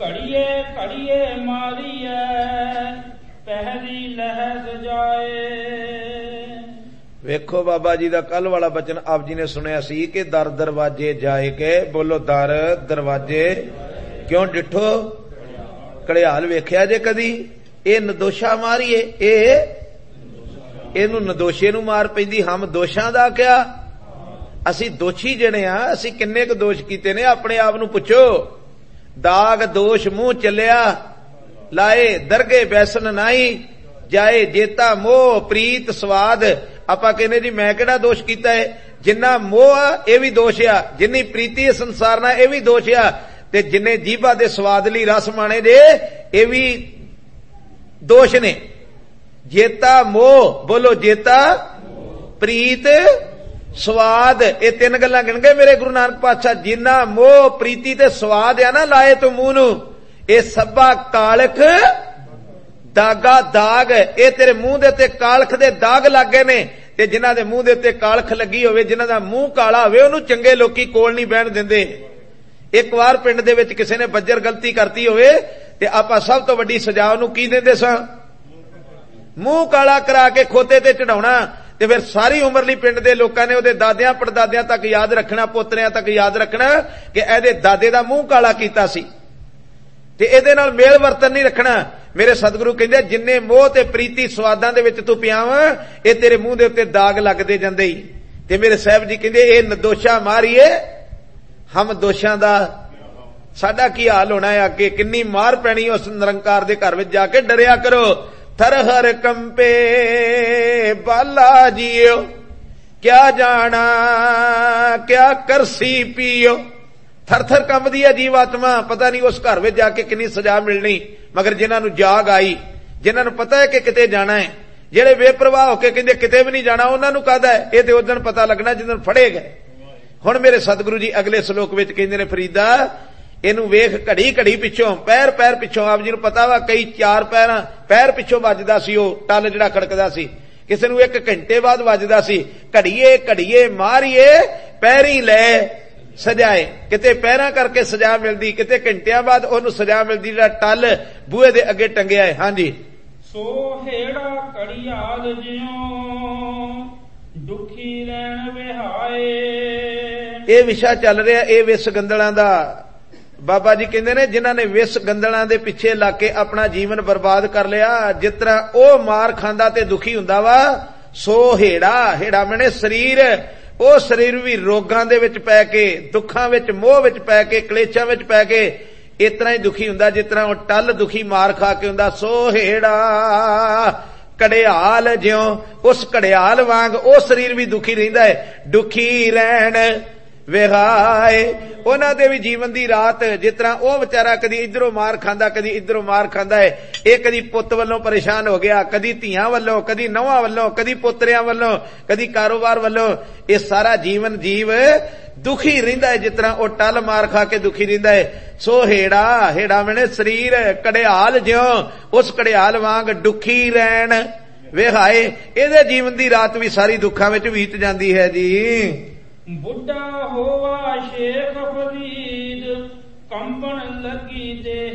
ਘੜੀਏ ਘੜੀਏ ਮਾਰੀਐ ਪਹਿਰੀ ਲਹਿ ਸਜਾਏ। ਵੇਖੋ ਬਾਬਾ ਜੀ ਦਾ ਕੱਲ ਵਾਲਾ ਬਚਨ ਆਪ ਜੀ ਨੇ ਸੁਣਿਆ ਸੀ ਕਿ ਦਰ ਦਰਵਾਜੇ ਜਾਏ ਕੇ, ਬੋਲੋ ਦਰ ਦਰਵਾਜੇ ਕਿਉਂ ਡਿਠੋ ਘੜਿਆਲ ਵੇਖਿਆ ਜੇ ਕਦੀ? ਇਹ ਨਦੋਸ਼ਾ ਮਾਰੀਏ, ਇਹਨੂੰ ਨਦੋਸ਼ੇ ਨੂੰ ਮਾਰ ਪੈਂਦੀ। ਹਮ ਦੋਸ਼ਾਂ ਦਾ ਕਿਆ, ਅਸੀਂ ਦੋਸ਼ੀ ਜਿਹੜੇ ਆ, ਅਸੀਂ ਕਿੰਨੇ ਕੁ ਦੋਸ਼ ਕੀਤੇ ਨੇ? ਆਪਣੇ ਆਪ ਨੂੰ ਪੁੱਛੋ। ਦਾਗ ਦੋਸ਼ ਮੂੰਹ ਚੱਲਿਆ ਲਾਏ, ਦਰਗੇ ਬੈਸਨ ਨਾਈ ਜਾਏ, ਜੇਤਾ ਮੋਹ ਪ੍ਰੀਤ ਸਵਾਦ। ਆਪਾਂ ਕਹਿੰਦੇ ਜੀ ਮੈਂ ਕਿਹੜਾ ਦੋਸ਼ ਕੀਤਾ ਹੈ? ਜਿੰਨਾ ਮੋਹ ਆ ਇਹ ਵੀ ਦੋਸ਼ ਆ, ਜਿੰਨੀ ਪ੍ਰੀਤੀ ਹੈ ਸੰਸਾਰ ਨਾਲ ਇਹ ਵੀ ਦੋਸ਼ ਆ, ਤੇ ਜਿੰਨੇ ਜੀਭਾ ਦੇ ਸਵਾਦ ਲਈ ਰਸ ਮਾਣੇ ਦੇ ਇਹ ਵੀ ਦੋਸ਼ ਨੇ। ਜੇਤਾ ਮੋਹ, ਬੋਲੋ ਜੇਤਾ ਪ੍ਰੀਤ ਸਵਾਦ, ਇਹ ਤਿੰਨ ਗੱਲਾਂ ਗਿਣ ਗਏ ਮੇਰੇ ਗੁਰੂ ਨਾਨਕ ਪਾਤਸ਼ਾਹ। ਜਿੰਨਾ ਮੋਹ ਪ੍ਰੀਤੀ ਤੇ ਸਵਾਦ ਆ ਨਾ ਲਾਏ ਤੂੰ ਮੂੰਹ ਨੂੰ, ਇਹ ਸਭਾ ਕਾਲਖ ਦਾਗਾ ਦਾਗ, ਇਹ ਤੇਰੇ ਮੂੰਹ ਦੇ ਉੱਤੇ ਕਾਲਖ ਦੇ ਦਾਗ ਲੱਗੇ ਨੇ। ਤੇ ਜਿਨ੍ਹਾਂ ਦੇ ਮੂੰਹ ਦੇ ਉੱਤੇ ਕਾਲਖ ਲੱਗੀ ਹੋਵੇ, ਜਿਨ੍ਹਾਂ ਦਾ ਮੂੰਹ ਕਾਲਾ ਹੋਵੇ, ਉਹਨੂੰ ਚੰਗੇ ਲੋਕੀ ਕੋਲ ਨਹੀਂ ਬਹਿਣ ਦਿੰਦੇ। ਇੱਕ ਵਾਰ ਪਿੰਡ ਦੇ ਵਿੱਚ ਕਿਸੇ ਨੇ ਬੱਜਰ ਗਲਤੀ ਕਰਤੀ ਹੋਵੇ ਤੇ ਆਪਾਂ ਸਭ ਤੋਂ ਵੱਡੀ ਸਜ਼ਾ ਉਹਨੂੰ ਕੀ ਦਿੰਦੇ ਸਾਂ? ਮੂੰਹ ਕਾਲਾ ਕਰਾ ਕੇ ਖੋਤੇ ਤੇ ਚੜਾਉਣਾ। ਤੇ ਫਿਰ ਸਾਰੀ ਉਮਰ ਲਈ ਪਿੰਡ ਦੇ ਲੋਕਾਂ ਨੇ ਉਹਦੇ ਦਾਦਿਆਂ ਪੜਦਾਦਿਆਂ ਤੱਕ ਯਾਦ ਰੱਖਣਾ, ਪੋਤਰਿਆਂ ਤੱਕ ਯਾਦ ਰੱਖਣਾ ਕਿ ਇਹਦੇ ਦਾਦੇ ਦਾ ਮੂੰਹ ਕਾਲਾ ਕੀਤਾ ਸੀ, ਤੇ ਇਹਦੇ ਨਾਲ ਮੇਲ ਵਰਤਨ ਨਹੀਂ ਰੱਖਣਾ। ਮੇਰੇ ਸਤਿਗੁਰੂ ਕਹਿੰਦੇ ਜਿੰਨੇ ਮੋਹ ਤੇ ਪ੍ਰੀਤੀ ਸਵਾਦਾਂ ਦੇ ਵਿੱਚ ਤੂੰ ਪਿਆ ਵਾ, ਇਹ ਤੇਰੇ ਮੂੰਹ ਦੇ ਉੱਤੇ ਦਾਗ ਲੱਗਦੇ ਜਾਂਦੇ ਹੀ। ਤੇ ਮੇਰੇ ਸਾਹਿਬ ਜੀ ਕਹਿੰਦੇ ਇਹ ਨਦੋਸ਼ਾ ਮਾਰੀਏ, ਹਮ ਦੋਸ਼ਾਂ ਦਾ ਸਾਡਾ ਕੀ ਹਾਲ ਹੋਣਾ ਹੈ ਅੱਗੇ? ਕਿੰਨੀ ਮਾਰ ਪੈਣੀ ਉਸ ਨਿਰੰਕਾਰ ਦੇ ਘਰ ਵਿੱਚ ਜਾ ਕੇ। ਡਰਿਆ ਕਰੋ। ਥਰ ਹਰ ਕੰਪੇ ਬਾਲਾ ਜੀਓ, ਕਿਆ ਜਾਣਾ ਕਿਆ ਕਰਸੀ ਪੀਓ। ਥਰ ਥਰ ਕੰਬਦੀ ਹੈ ਜੀਵਾਤਮਾ, ਪਤਾ ਨਹੀਂ ਉਸ ਘਰ ਵਿੱਚ ਜਾ ਕੇ ਕਿੰਨੀ ਸਜ਼ਾ ਮਿਲਣੀ। ਮਗਰ ਜਿਨ੍ਹਾਂ ਨੂੰ ਜਾਗ ਆਈ, ਜਿਨ੍ਹਾਂ ਨੂੰ ਪਤਾ ਹੈ ਕਿ ਕਿਤੇ ਜਾਣਾ ਹੈ, ਜਿਹੜੇ ਬੇਪਰਵਾਹ ਹੋ ਕੇ ਕਹਿੰਦੇ ਕਿਤੇ ਵੀ ਨਹੀਂ ਜਾਣਾ, ਉਹਨਾਂ ਨੂੰ ਕਾਹਦਾ ਹੈ? ਇਹ ਤੇ ਉਦੋਂ ਪਤਾ ਲੱਗਣਾ ਜਦੋਂ ਫੜੇ ਗਏ। ਹੁਣ ਮੇਰੇ ਸਤਿਗੁਰੂ ਜੀ ਅਗਲੇ ਸ਼ਲੋਕ ਵਿੱਚ ਕਹਿੰਦੇ ਨੇ, ਫਰੀਦਾ ਇਹਨੂੰ ਵੇਖ ਘੜੀ ਘੜੀ ਪਿੱਛੋਂ, ਪੈਰ ਪੈਰ ਪਿੱਛੋਂ। ਆਪ ਜੀ ਨੂੰ ਪਤਾ ਵਾ ਕਈ 4 ਪੈਰ ਪਿੱਛੋਂ ਵੱਜਦਾ ਸੀ ਉਹ ਟੱਲ ਜਿਹੜਾ ਖੜਕਦਾ ਸੀ, ਕਿਸੇ ਨੂੰ 1 ਘੰਟੇ ਬਾਅਦ ਵੱਜਦਾ ਸੀ। ਘੜੀਏ ਘੜੀਏ ਮਾਰੀਏ ਪੈਰੀ ਲੈ ਸਜਾਏ। ਕਿਤੇ ਪੈਰਾਂ ਕਰਕੇ ਸਜ਼ਾ ਮਿਲਦੀ, ਕਿਤੇ ਘੰਟਿਆਂ ਬਾਅਦ ਉਹਨੂੰ ਸਜ਼ਾ ਮਿਲਦੀ ਜਿਹੜਾ ਟੱਲ ਬੂਹੇ ਦੇ ਅੱਗੇ ਟੰਗਿਆ ਹੈ। ਹਾਂਜੀ। ਸੋ ਹੇੜਾ ਘੜੀਆਲ ਜਿਉ ਦੁਖੀ ਰਹਿਣ ਵਿਹਾਏ। ਇਹ ਵਿਸ਼ਾ ਚੱਲ ਰਿਹਾ, ਇਹ ਵਿਸ ਗੰਦਲਾਂ ਦਾ। ਬਾਬਾ ਜੀ ਕਹਿੰਦੇ ਨੇ ਜਿਨ੍ਹਾਂ ਨੇ ਵਿਸ ਗੰਦਲਾਂ ਦੇ ਪਿੱਛੇ ਲੱਗ ਕੇ ਆਪਣਾ ਜੀਵਨ ਬਰਬਾਦ ਕਰ ਲਿਆ, ਜਿਸ ਤਰ੍ਹਾਂ ਉਹ ਮਾਰ ਖਾਂਦਾ ਤੇ ਦੁਖੀ ਹੁੰਦਾ ਵਾ, ਸੋ ਹੇੜਾ, ਹੇੜਾ ਮੈਨੇ ਸਰੀਰ, ਉਹ ਸਰੀਰ ਵੀ ਰੋਗਾਂ ਦੇ ਵਿੱਚ ਪੈ ਕੇ, ਦੁੱਖਾਂ ਵਿੱਚ, ਮੋਹ ਵਿੱਚ ਪੈ ਕੇ, ਕਲੇਸ਼ਾਂ ਵਿੱਚ ਪੈ ਕੇ ਇਸ ਤਰ੍ਹਾਂ ਹੀ ਦੁਖੀ ਹੁੰਦਾ ਜਿਸ ਤਰ੍ਹਾਂ ਉਹ ਟੱਲ ਦੁਖੀ ਮਾਰ ਖਾ ਕੇ ਹੁੰਦਾ। ਸੋ ਹੇੜਾ ਘੜਿਆਲ ਜਿਉਂ, ਉਸ ਘੜਿਆਲ ਵਾਂਗ ਉਹ ਸਰੀਰ ਵੀ ਦੁਖੀ ਰਹਿੰਦਾ ਹੈ। ਦੁਖੀ ਰਹਿਣ ਵਿਹਾਏ, ਉਹਨਾਂ ਦੇ ਵੀ ਜੀਵਨ ਦੀ ਰਾਤ ਜਿਸ ਤਰ੍ਹਾਂ ਉਹ ਵਿਚਾਰਾ ਕਦੀ ਇਧਰੋਂ ਮਾਰ ਖਾਂਦਾ, ਕਦੀ ਇਧਰੋਂ ਮਾਰ ਖਾਂਦਾ ਹੈ। ਇਹ ਕਦੀ ਪੁੱਤ ਵੱਲੋਂ ਪਰੇਸ਼ਾਨ ਹੋ ਗਿਆ, ਕਦੀ ਧੀਆਂ ਵੱਲੋਂ, ਕਦੀ ਨਹੁੰਆਂ ਵੱਲੋਂ, ਕਦੀ ਪੋਤਰਿਆਂ ਵੱਲੋਂ, ਕਦੀ ਕਾਰੋਬਾਰ ਵੱਲੋਂ। ਇਹ ਸਾਰਾ ਜੀਵਨ ਜੀਵ ਦੁਖੀ ਰਹਿੰਦਾ ਹੈ ਜਿਸ ਤਰ੍ਹਾਂ ਉਹ ਟੱਲ ਮਾਰ ਖਾ ਕੇ ਦੁਖੀ ਰਹਿੰਦਾ ਹੈ। ਸੋ ਹੇੜਾ, ਹੇੜਾ ਮੈਨੇ ਸਰੀਰ, ਘੜਿਆਲ ਜਿਉਂ, ਉਸ ਘੜਿਆਲ ਵਾਂਗ ਦੁਖੀ ਰਹਿਣ ਵਿਹਾਏ। ਇਹਦੇ ਜੀਵਨ ਦੀ ਰਾਤ ਵੀ ਸਾਰੀ ਦੁੱਖਾਂ ਵਿੱਚ ਬੀਤ ਜਾਂਦੀ ਹੈ ਜੀ। ਬੁੱਢਾ ਹੋਵਾ ਸ਼ੇਖ ਫਰੀਦ ਕੰਬਣ ਲੱਗੀ ਦੇਹ।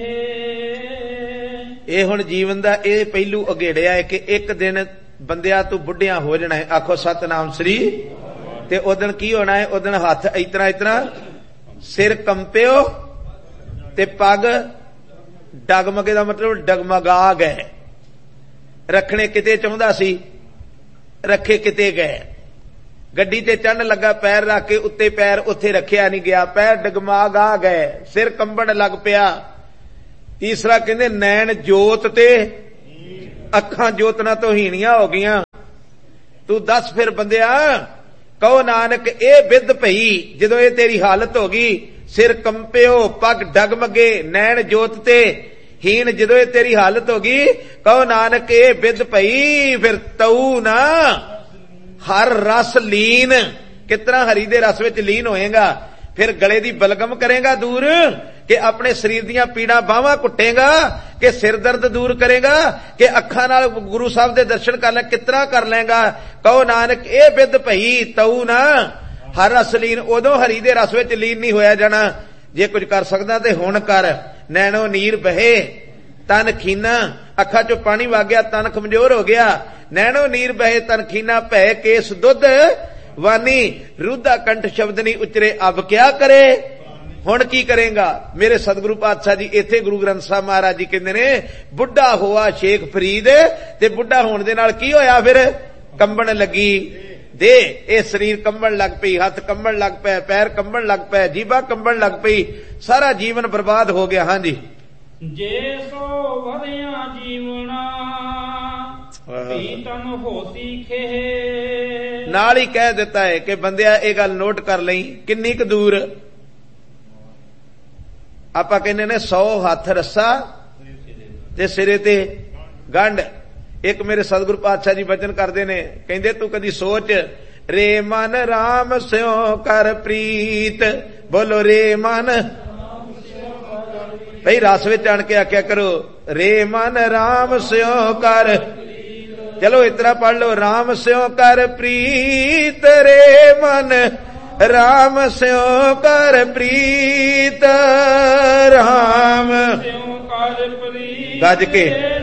ਇਹ ਹੁਣ ਜੀਵਨ ਦਾ ਇਹ ਪਹਿਲੂ ਅਗੇੜਿਆ ਹੈ ਕਿ ਇੱਕ ਦਿਨ ਬੰਦਿਆ ਤੂੰ ਬੁੱਢਿਆਂ ਹੋ ਜਾਣਾ ਹੈ। ਆਖੋ ਸਤਨਾਮ ਸ੍ਰੀ। ਤੇ ਉਦਣ ਕੀ ਹੋਣਾ ਹੈ? ਉਦਣ ਹੱਥ ਇਤਨਾ ਇਤਨਾ, ਸਿਰ ਕੰਪਿਓ ਤੇ ਪੱਗ ਡਗਮਗੇ ਦਾ ਮਤਲਬ ਡਗਮਗਾ ਗਏ। ਰੱਖਣੇ ਕਿਤੇ ਚਾਹੁੰਦਾ ਸੀ, ਰੱਖੇ ਕਿਤੇ ਗਏ। ਗੱਡੀ ਤੇ ਚੜ੍ਹਨ ਲੱਗਾ, ਪੈਰ ਰੱਖ ਕੇ ਉੱਤੇ ਪੈਰ ਉੱਥੇ ਰੱਖਿਆ ਨਹੀਂ ਗਿਆ, ਪੈਰ ਡਗਮਗਾ ਗਏ, ਸਿਰ ਕੰਬਣ ਲੱਗ ਪਿਆ। ਤੀਸਰਾ ਕਹਿੰਦੇ ਨੈਣ ਜੋਤ ਤੇ ਅੱਖਾਂ ਜੋਤਨਾ ਤੋਂ ਹੀਣੀਆਂ ਹੋ ਗਈਆਂ। ਤੂੰ ਦੱਸ ਫਿਰ ਬੰਦਿਆ, ਕਹੋ ਨਾਨਕ ਇਹ ਬਿੱਧ ਪਈ ਜਦੋਂ ਇਹ ਤੇਰੀ ਹਾਲਤ ਹੋ ਗਈ, ਸਿਰ ਕੰਪਿਓ ਪੱਗ ਡਗਮਗੇ ਨੈਣ ਜੋਤ ਤੇ ਹੀਣ, ਜਦੋਂ ਇਹ ਤੇਰੀ ਹਾਲਤ ਹੋ ਗਈ, ਕਹੋ ਨਾਨਕ ਇਹ ਬਿੱਧ ਪਈ। ਫਿਰ ਤਊ ਨਾ ਹਰ ਰਸ ਲੀਨ, ਕਿਤਨਾ ਹਰੀ ਦੇ ਰਸ ਵਿੱਚ ਲੀਨ ਹੋਏਗਾ। ਫਿਰ ਗਲੇ ਦੀ ਬਲਗਮ ਕਰੇਗਾ ਦੂਰ, ਕਿ ਆਪਣੇ ਸਰੀਰ ਦੀਆਂ ਪੀੜਾਂ ਬਾਹਾਂ ਘੁੱਟੇਗਾ, ਕਿ ਸਿਰ ਦਰਦ ਦੂਰ ਕਰੇਗਾ, ਕਿ ਅੱਖਾਂ ਨਾਲ ਗੁਰੂ ਸਾਹਿਬ ਦੇ ਦਰਸ਼ਨ ਕਰ ਲੈ, ਕਿਤਨਾ ਕਰ ਲੈਗਾ। ਕਹੋ ਨਾਨਕ ਇਹ ਬਿੱਧ ਭਈ ਤਊ ਨਾ ਹਰ ਰਸ ਲੀਨ। ਉਦੋਂ ਹਰੀ ਦੇ ਰਸ ਵਿੱਚ ਲੀਨ ਨਹੀਂ ਹੋਇਆ ਜਾਣਾ। ਜੇ ਕੁਝ ਕਰ ਸਕਦਾ ਤੇ ਹੁਣ ਕਰ। ਨੈਣੋ ਨੀਰ ਬਹੇ ਤਨ ਖੀਨਾ, ਅੱਖਾਂ ਚੋਂ ਪਾਣੀ ਵਗ ਗਿਆ, ਤਨ ਕਮਜ਼ੋਰ ਹੋ ਗਿਆ। ਨੈਣੋ ਨੀਰ ਬਹੇ ਤਨ ਖੀਨਾ, ਭੈ ਕੇਸ ਦੁੱਧ ਵਾਨੀ, ਰੁੱਧਾ ਕੰਠ ਸ਼ਬਦ ਨਹੀਂ ਉਚਰੇ, ਅਬ ਕਿਆ ਕਰੇ। ਹੁਣ ਕੀ ਕਰੇਗਾ। ਮੇਰੇ ਸਤਿਗੁਰੂ ਪਾਤਸ਼ਾਹ ਜੀ ਇੱਥੇ ਗੁਰੂ ਗ੍ਰੰਥ ਸਾਹਿਬ ਮਹਾਰਾਜ ਜੀ ਕਹਿੰਦੇ ਨੇ ਬੁੱਢਾ ਹੋਆ ਸ਼ੇਖ ਫਰੀਦ, ਤੇ ਬੁੱਢਾ ਹੋਣ ਦੇ ਨਾਲ ਕੀ ਹੋਇਆ ਫਿਰ, ਕੰਬਣ ਲੱਗੀ ਦੇ, ਇਹ ਸਰੀਰ ਕੰਬਣ ਲੱਗ ਪਈ, ਹੱਥ ਕੰਬਣ ਲੱਗ ਪਏ, ਪੈਰ ਕੰਬਣ ਲੱਗ ਪਏ, ਜੀਭਾ ਕੰਬਣ ਲੱਗ ਪਈ, ਸਾਰਾ ਜੀਵਨ ਬਰਬਾਦ ਹੋ ਗਿਆ। ਹਾਂਜੀ, ਜੇ ਸੋ ਵਧਿਆ ਜੀਵਨਾ ਪੀਤਮ ਹੋਸੀ ਖੇ। ਨਾਲ ਹੀ ਕਹਿ ਦਿੱਤਾ ਹੈ ਕਿ ਬੰਦਿਆ ਇਹ ਗੱਲ ਨੋਟ ਕਰ ਲਈ, ਕਿੰਨੀ ਕੁ ਦੂਰ ਆਪਾਂ ਕਹਿੰਦੇ ਨੇ 100 ਹੱਥ ਰੱਸਾ ਤੇ ਸਿਰੇ ਤੇ ਗੰਢ। ਇੱਕ ਮੇਰੇ ਸਤਿਗੁਰੂ ਪਾਤਸ਼ਾਹ ਜੀ ਬਚਨ ਕਰਦੇ ਨੇ, ਕਹਿੰਦੇ ਤੂੰ ਕਦੀ ਸੋਚ, ਰੇ ਮਨ ਰਾਮ ਸਿਉ ਕਰ ਪ੍ਰੀਤ। ਬੋਲੋ ਰੇ ਮਨ, ਭਈ ਰਸ ਵਿੱਚ ਆਣ ਕੇ ਆਖਿਆ ਕਰੋ, ਰੇ ਮਨ ਰਾਮ ਸਿਉ ਕਰ। ਚਲੋ ਇਤਨਾ ਪੜ੍ਹ ਲਓ, ਰਾਮ ਸਿਉ ਕਰ ਪ੍ਰੀਤ, ਰੇ ਮਨ ਰਾਮ ਸਿਉ ਕਰ ਪ੍ਰੀਤ, ਰਾਮ ਸਿਉ ਕਰ ਪ੍ਰੀਤ, ਗੱਜ ਕੇ